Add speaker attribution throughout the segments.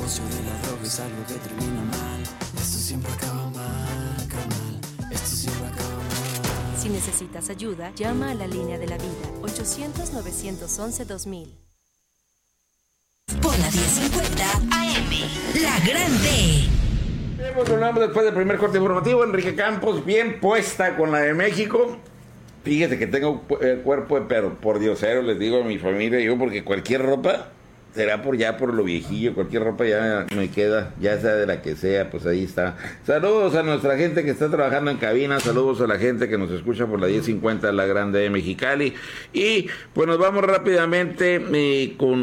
Speaker 1: negocio de la droga es algo que termina mal. Esto siempre acaba mal, carnal. Esto siempre acaba mal.
Speaker 2: Si necesitas ayuda, llama a la línea de la vida, 800-911-2000.
Speaker 3: Por la 1050 AM, La Grande.
Speaker 4: Volvemos después del primer corte informativo. Enrique Campos, bien puesta con la de México. Fíjate que tengo el cuerpo de perro, por diosero, les digo a mi familia, yo, porque cualquier ropa, será por lo viejillo, cualquier ropa ya me queda, ya sea de la que sea, pues ahí está. Saludos a nuestra gente que está trabajando en cabina, saludos a la gente que nos escucha por la 1050 de La Grande de Mexicali. Y pues nos vamos rápidamente con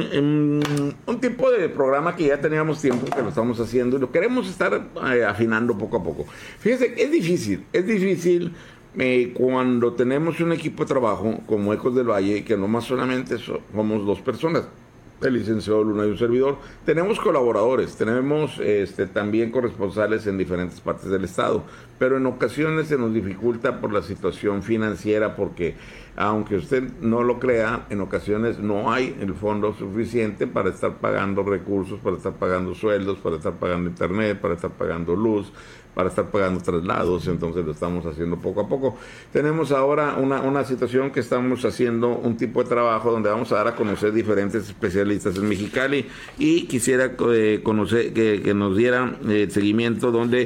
Speaker 4: un tipo de programa que ya teníamos tiempo que lo estamos haciendo y lo queremos estar afinando poco a poco. Fíjense, es difícil cuando tenemos un equipo de trabajo como Ecos del Valle, que nomás solamente somos dos personas, el licenciado Luna y un servidor. Tenemos colaboradores, tenemos también corresponsales en diferentes partes del estado, pero en ocasiones se nos dificulta por la situación financiera, porque aunque usted no lo crea, en ocasiones no hay el fondo suficiente para estar pagando recursos, para estar pagando sueldos, para estar pagando internet, para estar pagando luz, para estar pagando traslados. Entonces lo estamos haciendo poco a poco. Tenemos ahora una situación que estamos haciendo un tipo de trabajo donde vamos a dar a conocer diferentes especialistas en Mexicali, y quisiera conocer que nos dieran seguimiento donde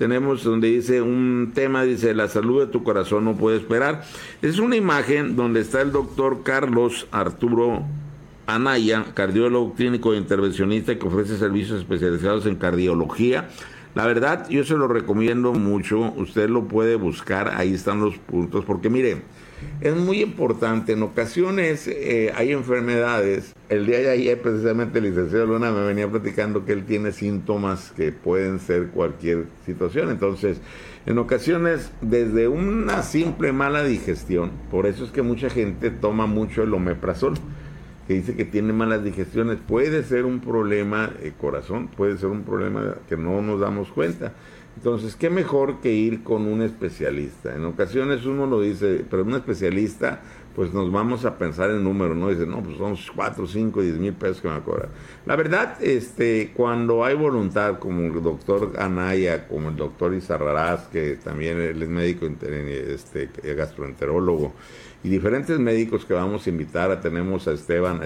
Speaker 4: dice un tema, dice: la salud de tu corazón no puede esperar. Es una imagen donde está el doctor Carlos Arturo Anaya, cardiólogo clínico e intervencionista que ofrece servicios especializados en cardiología. La verdad, yo se lo recomiendo mucho, usted lo puede buscar, ahí están los puntos, porque mire, es muy importante. En ocasiones hay enfermedades. El día de ayer precisamente el licenciado Luna me venía platicando que él tiene síntomas que pueden ser cualquier situación. Entonces, en ocasiones, desde una simple mala digestión, por eso es que mucha gente toma mucho el omeprazol, que dice que tiene malas digestiones, puede ser un problema de corazón, puede ser un problema que no nos damos cuenta. Entonces, qué mejor que ir con un especialista. En ocasiones uno lo dice, pero un especialista, pues nos vamos a pensar en números, ¿no? Dice, no, pues son 4, 5, 10 mil pesos que me va a cobrar. La verdad, cuando hay voluntad, como el doctor Anaya, como el doctor Izarrarás, que también él es médico gastroenterólogo, y diferentes médicos que vamos a invitar. Tenemos a Esteban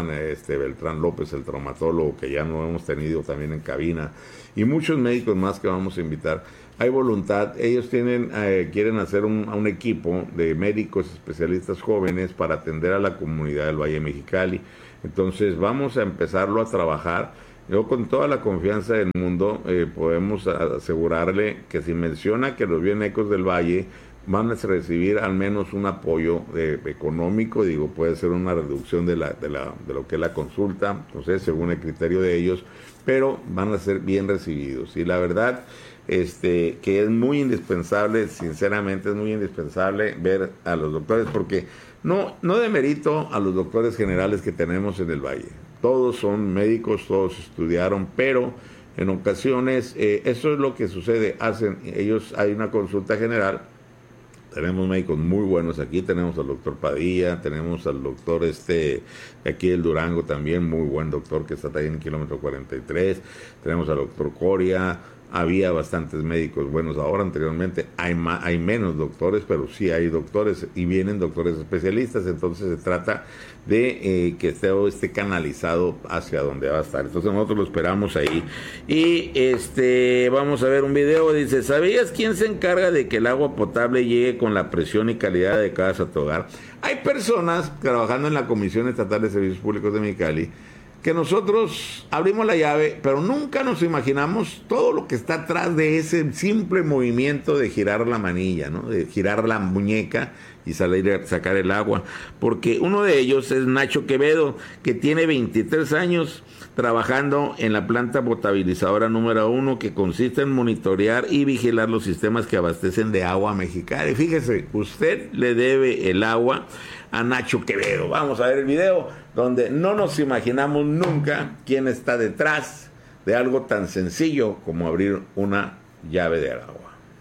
Speaker 4: Beltrán López, el traumatólogo, que ya no hemos tenido también en cabina, y muchos médicos más que vamos a invitar. Hay voluntad, ellos quieren hacer un equipo de médicos especialistas jóvenes para atender a la comunidad del Valle de Mexicali. Entonces vamos a empezarlo a trabajar. Yo, con toda la confianza del mundo, podemos asegurarle que si menciona que los viene Ecos del Valle, van a recibir al menos un apoyo económico. Digo, puede ser una reducción de lo que es la consulta, entonces según el criterio de ellos, pero van a ser bien recibidos. Y la verdad, que es muy indispensable, sinceramente es muy indispensable ver a los doctores, porque no demerito a los doctores generales que tenemos en el Valle. Todos son médicos, todos estudiaron, pero en ocasiones eso es lo que sucede. Hay una consulta general. Tenemos médicos muy buenos aquí, tenemos al doctor Padilla, tenemos al doctor de aquí del Durango también, muy buen doctor, que está ahí en el kilómetro 43, tenemos al doctor Coria. Había bastantes médicos buenos, ahora anteriormente hay menos doctores, pero sí hay doctores, y vienen doctores especialistas. Entonces se trata de que esté canalizado hacia donde va a estar. Entonces nosotros lo esperamos ahí. Y vamos a ver un video. Dice: ¿sabías quién se encarga de que el agua potable llegue con la presión y calidad adecuadas a tu hogar? Hay personas trabajando en la Comisión Estatal de Servicios Públicos de Mexicali que nosotros abrimos la llave, pero nunca nos imaginamos todo lo que está atrás de ese simple movimiento de girar la manilla, ¿no? De girar la muñeca y sacar el agua. Porque uno de ellos es Nacho Quevedo, que tiene 23 años trabajando en la planta potabilizadora número 1, que consiste en monitorear y vigilar los sistemas que abastecen de agua a Mexicali. Fíjese, usted le debe el agua a Nacho Quevedo. Vamos a ver el video, donde no nos imaginamos nunca quién está detrás de algo tan sencillo como abrir una llave de agua.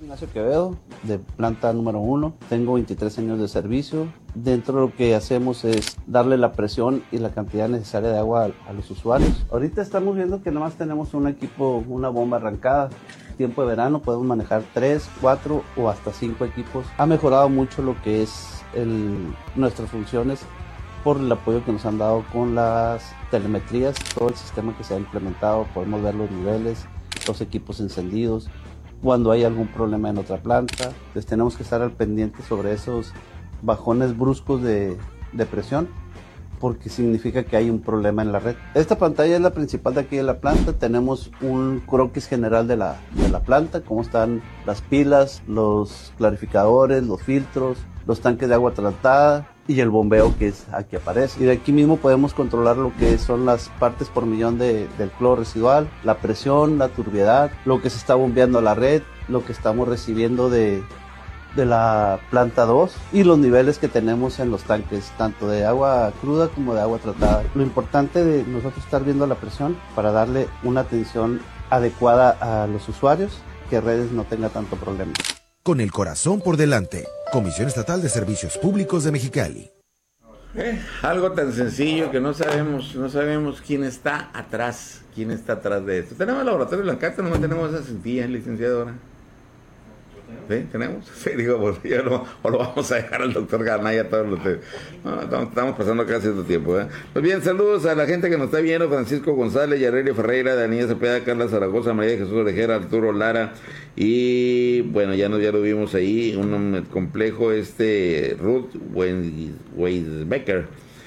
Speaker 5: Ignacio Quevedo, de planta número 1. Tengo 23 años de servicio. Dentro de lo que hacemos es darle la presión y la cantidad necesaria de agua a los usuarios. Ahorita estamos viendo que nada más tenemos un equipo, una bomba arrancada. Tiempo de verano podemos manejar 3, 4 o hasta 5 equipos. Ha mejorado mucho lo que es nuestras funciones por el apoyo que nos han dado con las telemetrías, todo el sistema que se ha implementado. Podemos ver los niveles, los equipos encendidos, cuando hay algún problema en otra planta. Entonces tenemos que estar al pendiente sobre esos bajones bruscos de presión, porque significa que hay un problema en la red. Esta pantalla es la principal de aquí de la planta. Tenemos un croquis general de la planta, cómo están las pilas, los clarificadores, los filtros, los tanques de agua tratada y el bombeo que es aquí aparece. Y de aquí mismo podemos controlar lo que son las partes por millón del cloro residual, la presión, la turbiedad, lo que se está bombeando a la red, lo que estamos recibiendo de la planta 2 y los niveles que tenemos en los tanques, tanto de agua cruda como de agua tratada. Lo importante de nosotros estar viendo la presión para darle una atención adecuada a los usuarios, que redes no tenga tanto problema.
Speaker 6: Con el corazón por delante, Comisión Estatal de Servicios Públicos de Mexicali.
Speaker 4: Algo tan sencillo que no sabemos quién está atrás de esto. Tenemos el laboratorio de Lancata, no tenemos esa sencilla, licenciadora. ¿Sí? ¿Tenemos? Sí, digo, pues ya o lo vamos a dejar al doctor Garnaya todos los estamos pasando casi cierto tiempo, ¿eh? Pues bien, saludos a la gente que nos está viendo: Francisco González, Yareli Ferreira, Daniela Cepeda, Carla Zaragoza, María Jesús Orejera, Arturo Lara, y bueno, ya lo vimos ahí, un complejo, Ruth Weisbecker,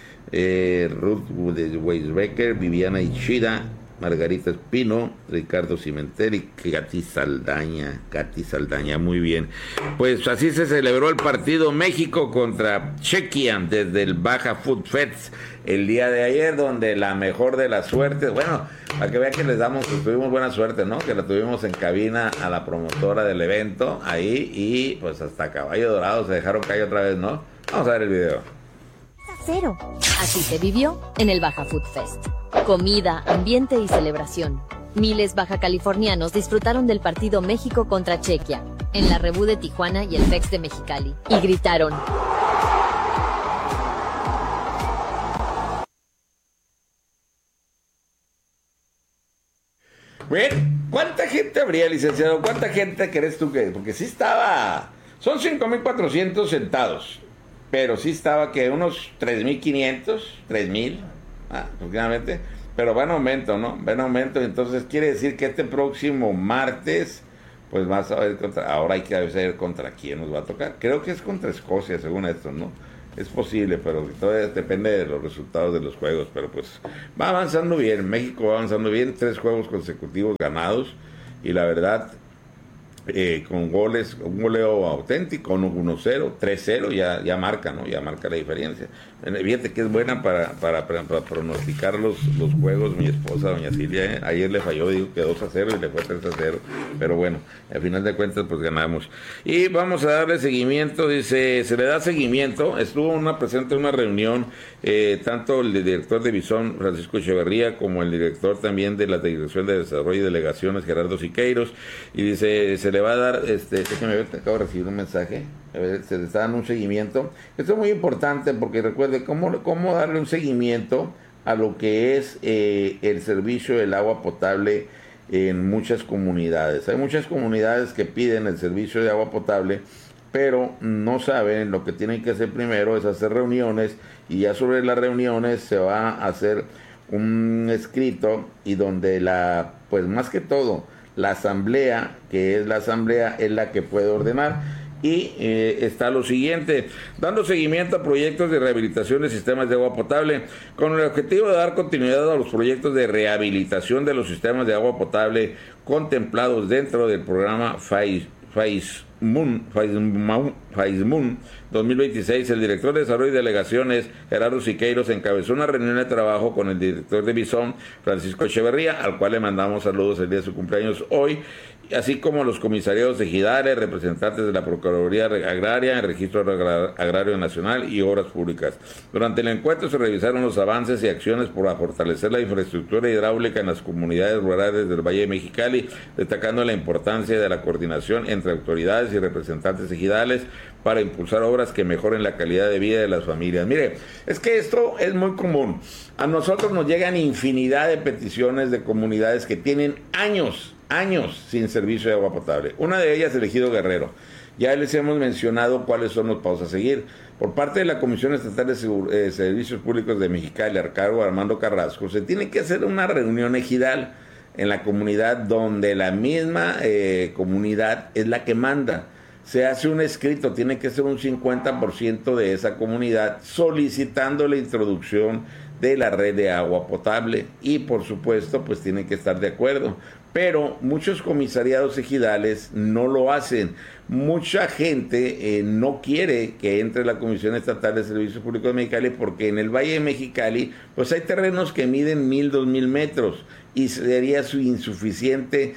Speaker 4: Viviana Ishida, Margarita Espino, Ricardo Cimenteri, Katy Saldaña, muy bien. Pues así se celebró el partido México contra Chequia desde el Baja Food Fest el día de ayer, donde la mejor de las suertes, bueno, para que vean que tuvimos buena suerte, ¿no? Que la tuvimos en cabina a la promotora del evento, ahí, y pues hasta Caballo Dorado se dejaron caer otra vez, ¿no? Vamos a ver el video.
Speaker 7: Cero. Así se vivió en el Baja Food Fest. Comida, ambiente y celebración. Miles bajacalifornianos disfrutaron del partido México contra Chequia, en la Rebu de Tijuana y el FEX de Mexicali, y gritaron:
Speaker 4: Bien, ¿cuánta gente habría, licenciado? ¿Cuánta gente crees tú que? Porque sí estaba, son 5,400 sentados, pero sí estaba que unos 3,500, 3,000, aproximadamente, pero va en aumento, ¿no? Va en aumento, entonces quiere decir que este próximo martes, pues vas a ver ahora hay que ver contra quién nos va a tocar. Creo que es contra Escocia, según esto, ¿no? Es posible, pero todavía depende de los resultados de los juegos, pero pues va avanzando bien, México va avanzando bien, 3 juegos consecutivos ganados, y la verdad, con goles, un goleo auténtico, 1-0, 3-0, ya marca, ¿no? Ya marca la diferencia. Fíjate que es buena para pronosticar los juegos mi esposa, doña Silvia, ¿eh? Ayer le falló, digo que 2-0 y le fue 3-0, pero bueno, al final de cuentas pues ganamos. Y vamos a darle seguimiento, dice, se le da seguimiento, estuvo presente en una reunión, tanto el director de Bison, Francisco Echeverría, como el director también de la Dirección de Desarrollo y Delegaciones, Gerardo Siqueiros, y dice, se le va a dar, déjame ver, te acabo de recibir un mensaje, a ver, se le está dando un seguimiento. Esto es muy importante porque recuerde cómo darle un seguimiento a lo que es el servicio del agua potable en muchas comunidades. Hay muchas comunidades que piden el servicio de agua potable, pero no saben. Lo que tienen que hacer primero es hacer reuniones, y ya sobre las reuniones se va a hacer un escrito, y donde pues más que todo, la asamblea, es la que puede ordenar. Y está lo siguiente: dando seguimiento a proyectos de rehabilitación de sistemas de agua potable, con el objetivo de dar continuidad a los proyectos de rehabilitación de los sistemas de agua potable contemplados dentro del programa FAIS FAISMUN 2026, el director de Desarrollo y Delegaciones, Gerardo Siqueiros, encabezó una reunión de trabajo con el director de Bison, Francisco Echeverría, al cual le mandamos saludos el día de su cumpleaños hoy, así como los comisariados ejidales, representantes de la Procuraduría Agraria, el Registro Agrario Nacional y Obras Públicas. Durante el encuentro se revisaron los avances y acciones para fortalecer la infraestructura hidráulica en las comunidades rurales del Valle de Mexicali, destacando la importancia de la coordinación entre autoridades y representantes ejidales para impulsar obras que mejoren la calidad de vida de las familias. Mire, es que esto es muy común. A nosotros nos llegan infinidad de peticiones de comunidades que tienen años sin servicio de agua potable. Una de ellas, el Ejido Guerrero. Ya les hemos mencionado cuáles son los pasos a seguir. Por parte de la Comisión Estatal de Servicios Públicos de Mexicali, a cargo de Armando Carrasco, se tiene que hacer una reunión ejidal en la comunidad donde la misma comunidad es la que manda. Se hace un escrito, tiene que ser un 50% de esa comunidad solicitando la introducción de la red de agua potable y por supuesto pues tienen que estar de acuerdo, pero muchos comisariados ejidales no lo hacen. Mucha gente no quiere que entre la Comisión Estatal de Servicios Públicos de Mexicali porque en el Valle de Mexicali pues hay terrenos que miden 1,000, 2,000 metros y sería insuficiente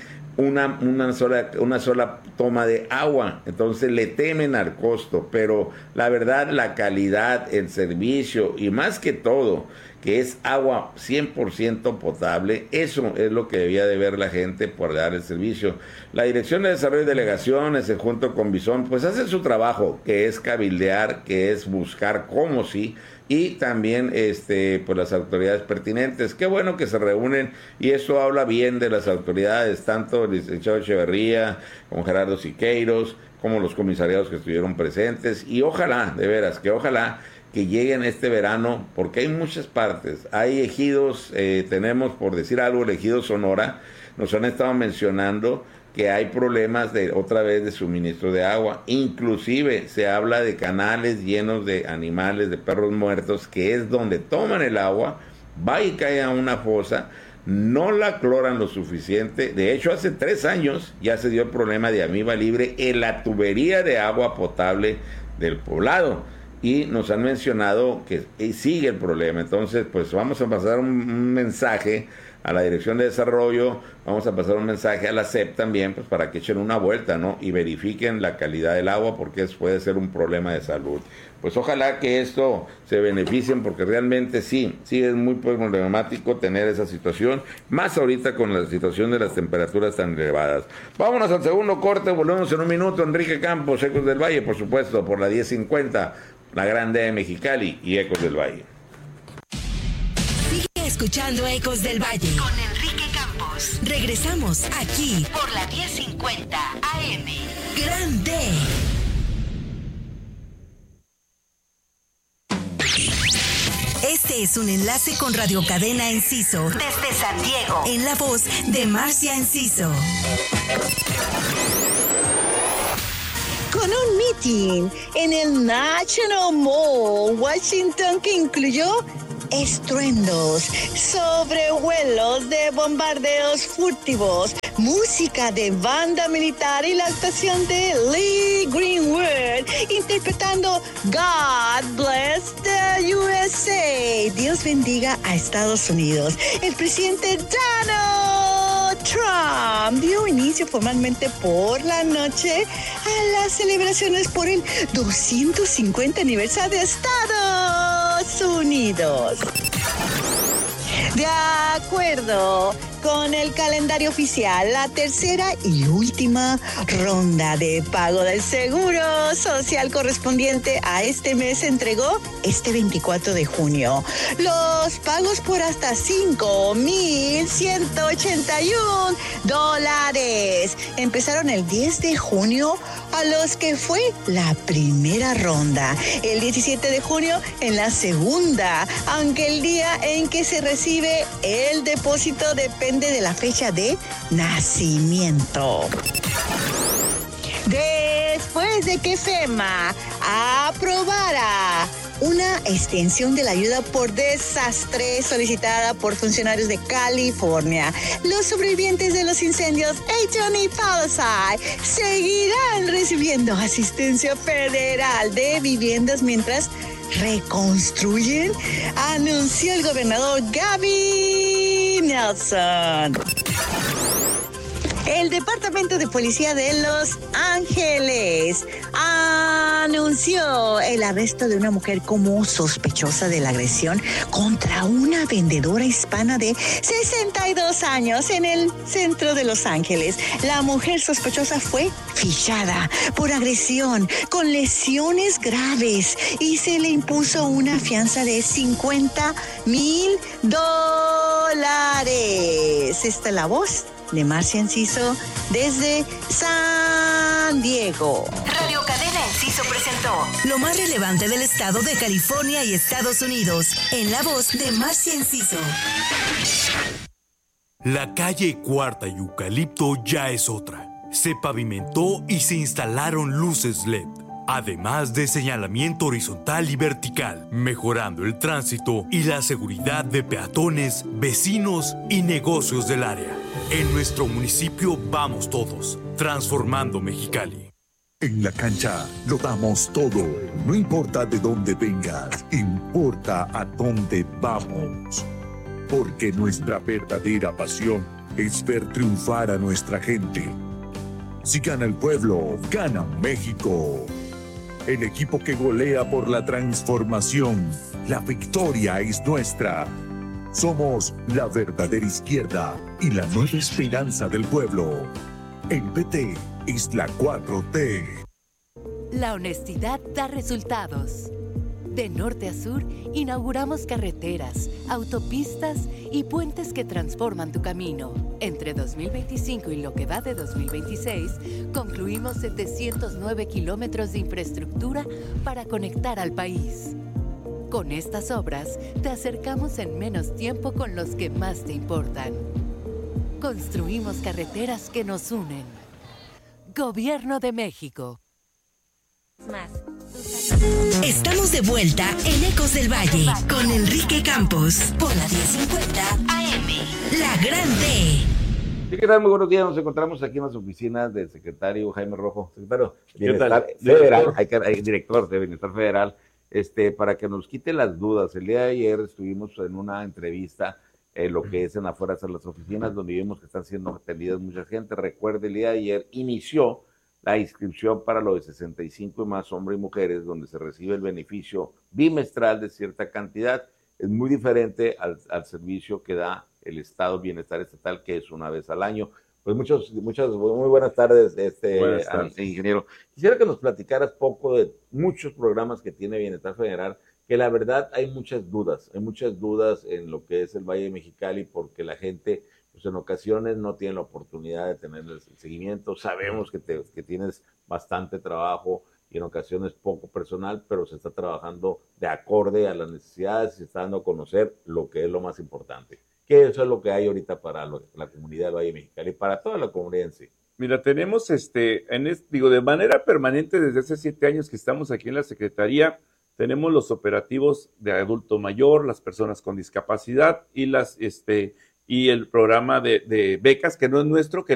Speaker 4: una sola toma de agua, entonces le temen al costo, pero la verdad la calidad, el servicio y más que todo que es agua 100% potable, eso es lo que debía de ver la gente por dar el servicio. La Dirección de Desarrollo y Delegaciones junto con Bison pues hace su trabajo, que es cabildear, que es buscar cómo sí, y también pues las autoridades pertinentes. Qué bueno que se reúnen y eso habla bien de las autoridades, tanto el licenciado Echeverría como Gerardo Siqueiros, como los comisariados que estuvieron presentes, y ojalá, de veras, ojalá que lleguen este verano, porque hay muchas partes, hay ejidos, tenemos por decir algo, el ejido Sonora, nos han estado mencionando que hay problemas otra vez de suministro de agua, inclusive se habla de canales llenos de animales, de perros muertos, que es donde toman el agua, va y cae a una fosa, no la cloran lo suficiente. De hecho, hace 3 años ya se dio el problema de amiba libre en la tubería de agua potable del poblado, y nos han mencionado que sigue el problema. Entonces, pues vamos a pasar un mensaje a la Dirección de Desarrollo, vamos a pasar un mensaje a la SEP también, pues para que echen una vuelta, ¿no? Y verifiquen la calidad del agua, porque puede ser un problema de salud. Pues ojalá que esto se beneficien, porque realmente sí es muy problemático tener esa situación, más ahorita con la situación de las temperaturas tan elevadas. Vámonos al segundo corte, volvemos en un minuto. Enrique Campos, Ecos del Valle, por supuesto, por la 1050, la Grande de Mexicali y Ecos del Valle.
Speaker 3: Sigue escuchando Ecos del Valle con Enrique Campos. Regresamos aquí por la 1050 AM. Grande. Este es un enlace con Radio Cadena Enciso desde San Diego, en la voz de Marcia Enciso.
Speaker 8: Con un meeting en el National Mall, Washington, que incluyó estruendos, sobrevuelos de bombardeos furtivos, música de banda militar y la actuación de Lee Greenwood interpretando God Bless the USA. Dios bendiga a Estados Unidos. El presidente Donald Trump dio inicio formalmente por la noche a las celebraciones por el 250 aniversario de Estados Unidos. De acuerdo con el calendario oficial, la tercera y última ronda de pago del seguro social correspondiente a este mes se entregó este 24 de junio. Los pagos por hasta $5,181 empezaron el 10 de junio, a los que fue la primera ronda. El 17 de junio en la segunda, aunque el día en que se recibe el depósito depende de la fecha de nacimiento. Después de que FEMA aprobara una extensión de la ayuda por desastre solicitada por funcionarios de California. Los sobrevivientes de los incendios Ayton y Palisade seguirán recibiendo asistencia federal de viviendas mientras reconstruyen, anunció el gobernador Gavin Newsom. El Departamento de Policía de Los Ángeles anunció el arresto de una mujer como sospechosa de la agresión contra una vendedora hispana de 62 años en el centro de Los Ángeles. La mujer sospechosa fue fichada por agresión con lesiones graves y se le impuso una fianza de $50,000. Esta es la voz de Marcia Enciso desde San Diego.
Speaker 3: Radio Cadena Enciso presentó lo más relevante del estado de California y Estados Unidos, en la voz de Marcia Enciso.
Speaker 9: La calle Cuarta y Eucalipto ya es otra. Se pavimentó y se instalaron luces LED, además de señalamiento horizontal y vertical, mejorando el tránsito y la seguridad de peatones, vecinos y negocios del área. En nuestro municipio vamos todos, transformando Mexicali.
Speaker 10: En la cancha lo damos todo, no importa de dónde vengas, importa a dónde vamos. Porque nuestra verdadera pasión es ver triunfar a nuestra gente. Si gana el pueblo, gana México. El equipo que golea por la transformación, la victoria es nuestra. Somos la verdadera izquierda y la nueva esperanza del pueblo. El PT es la 4T.
Speaker 11: La honestidad da resultados. De norte a sur, inauguramos carreteras, autopistas y puentes que transforman tu camino. Entre 2025 y lo que va de 2026, concluimos 709 kilómetros de infraestructura para conectar al país. Con estas obras, te acercamos en menos tiempo con los que más te importan. Construimos carreteras que nos unen. Gobierno de México.
Speaker 3: Estamos de vuelta en Ecos del Valle con Enrique Campos por la 1050 AM. La Gran D.
Speaker 4: Sí, ¿qué tal? Muy buenos días. Nos encontramos aquí en las oficinas del secretario Jaime Rojo, secretario de
Speaker 12: ¿Qué tal?
Speaker 4: Bienestar Federal, hay director de Bienestar Federal, para que nos quite las dudas. El día de ayer estuvimos en una entrevista, lo que es en afuera de las oficinas, donde vimos que están siendo atendidas mucha gente. Recuerde, el día de ayer inició la inscripción para lo de 65 y más, hombres y mujeres, donde se recibe el beneficio bimestral de cierta cantidad. Es muy diferente al servicio que da el Estado Bienestar Estatal, que es una vez al año. Pues muy buenas tardes,
Speaker 12: Buenas tardes.
Speaker 4: ingeniero. Quisiera que nos platicaras poco de muchos programas que tiene Bienestar Federal, que la verdad hay muchas dudas en lo que es el Valle de Mexicali, porque la gente, pues en ocasiones no tiene la oportunidad de tener el seguimiento. Sabemos que tienes bastante trabajo y en ocasiones poco personal, pero se está trabajando de acorde a las necesidades y se está dando a conocer lo que es lo más importante. Que eso es lo que hay ahorita para la comunidad del Valle de Mexicali y para toda la comunidad en sí.
Speaker 12: Mira, tenemos, de manera permanente desde hace 7 años que estamos aquí en la Secretaría, tenemos los operativos de adulto mayor, las personas con discapacidad y y el programa de becas, que no es nuestro, que